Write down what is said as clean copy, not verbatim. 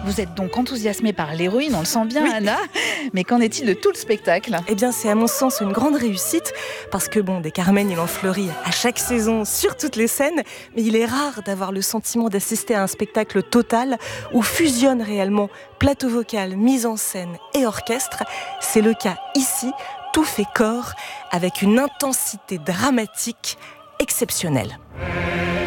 Vous êtes donc enthousiasmée par l'héroïne, on le sent bien, oui. Anna. Mais qu'en est-il de tout le spectacle ? Eh bien, c'est à mon sens une grande réussite, parce que des Carmen, il en fleurit à chaque saison sur toutes les scènes, mais il est rare d'avoir le sentiment d'assister à un spectacle total où fusionne réellement plateau vocal, mise en scène et orchestre. C'est le cas ici, tout fait corps, avec une intensité dramatique exceptionnelle.